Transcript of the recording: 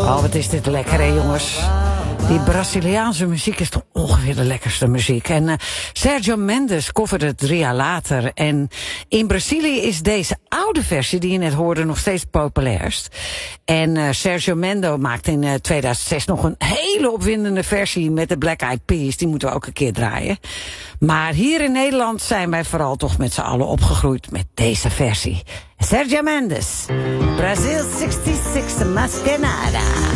Oh, wat is dit lekker, hè, jongens. Die Braziliaanse muziek is toch ongeveer de lekkerste muziek. En Sergio Mendes coverde het 3 jaar later. En in Brazilië is deze oude versie die je net hoorde nog steeds populairst. En Sergio Mendes maakte in 2006 nog een hele opwindende versie met de Black Eyed Peas. Die moeten we ook een keer draaien. Maar hier in Nederland zijn wij vooral toch met z'n allen opgegroeid met deze versie. Sergio Mendes, Brazil 66 Mascanada.